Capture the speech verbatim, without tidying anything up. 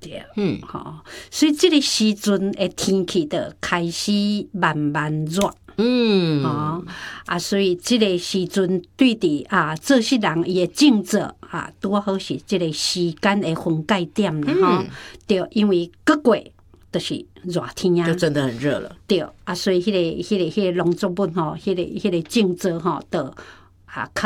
对，嗯，吼、哦，所以这个时阵的天气就开始慢慢热。嗯，哦啊，所以这个时阵对伫啊，做事人伊的静坐啊，拄好是这个时间的分界点啦，吼、嗯。对，因为各月就是热天啊， 就真的很热了。 对啊，所以迄、那个、迄、那个、迄、那个农作物吼，迄、那个、迄、那个静坐吼，就啊。